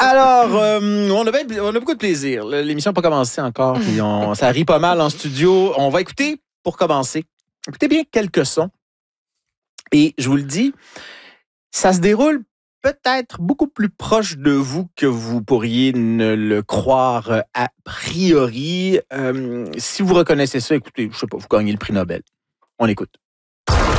Alors, on a beaucoup de plaisir. L'émission n'a pas commencé encore. Puis ça rit pas mal en studio. On va écouter, pour commencer, écoutez bien quelques sons. Et je vous le dis, ça se déroule peut-être beaucoup plus proche de vous que vous pourriez ne le croire a priori. Si vous reconnaissez ça, écoutez, je sais pas, vous gagnez le prix Nobel. On écoute.